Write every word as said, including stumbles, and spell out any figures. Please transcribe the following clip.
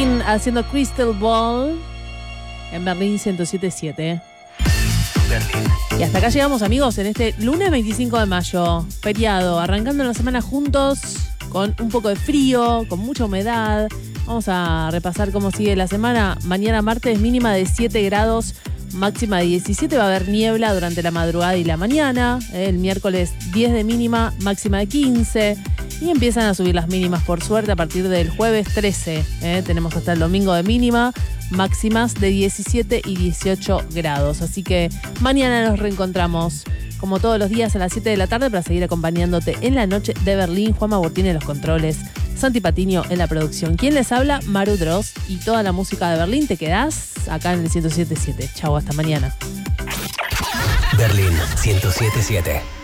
Springsteen haciendo Crystal Ball en Berlín ciento siete punto siete. Berlín. Y hasta acá llegamos, amigos, en este lunes veinticinco de mayo, feriado, arrancando la semana juntos, con un poco de frío, con mucha humedad. Vamos a repasar cómo sigue la semana. Mañana martes mínima de siete grados, máxima de diecisiete. Va a haber niebla durante la madrugada y la mañana. El miércoles diez de mínima, máxima de quince. Y empiezan a subir las mínimas, por suerte, a partir del jueves trece. ¿eh? Tenemos hasta el domingo de mínima, máximas de diecisiete y dieciocho grados. Así que mañana nos reencontramos, como todos los días, a las siete de la tarde para seguir acompañándote en la noche de Berlín. Juanma Bortini en los controles, Santi Patiño en la producción. ¿Quién les habla? Maru Dross. Y toda la música de Berlín te quedás acá en el ciento siete punto siete. Chau, hasta mañana. Berlín ciento siete punto siete.